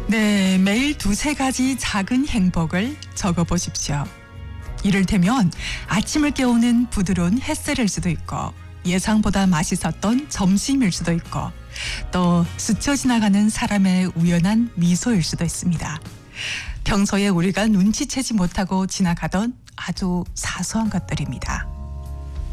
네, 매일 두세 가지 작은 행복을 적어보십시오. 이를테면 아침을 깨우는 부드러운 햇살일 수도 있고 예상보다 맛있었던 점심일 수도 있고 또 스쳐 지나가는 사람의 우연한 미소일 수도 있습니다. 평소에 우리가 눈치채지 못하고 지나가던 아주 사소한 것들입니다.